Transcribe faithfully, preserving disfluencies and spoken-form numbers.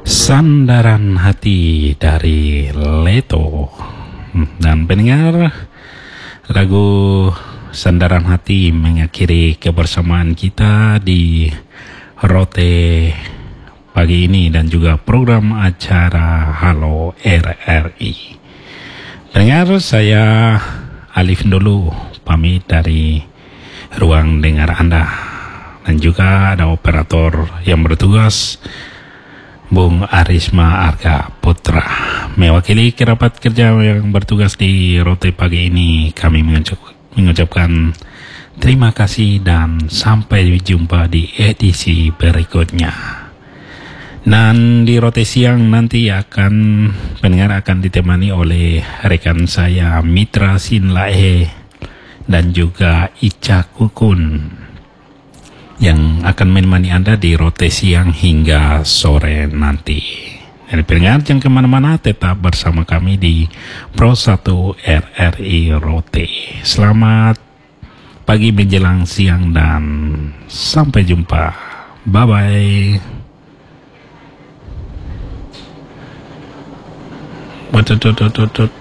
Sandaran Hati dari Leto. Dan pendengar, lagu Sandaran Hati mengakhiri kebersamaan kita di Rote pagi ini dan juga program acara Halo R R I. Pendengar, saya Alif dulu pamit dari ruang dengar Anda, dan juga ada operator yang bertugas Bung Arisma Arga Putra. Mewakili kerabat kerja yang bertugas di Rote pagi ini, kami mengucap- mengucapkan terima kasih dan sampai jumpa di edisi berikutnya. Dan di Rote siang nanti akan pendengar akan ditemani oleh rekan saya Mitra Sinlae dan juga Ica Kukun yang akan menemani Anda di Rote siang hingga sore nanti. Jadi pendengar, jangan kemana-mana, tetap bersama kami di Pro satu R R I Rote. Selamat pagi menjelang siang dan sampai jumpa. Bye-bye. Betul, betul, betul, betul.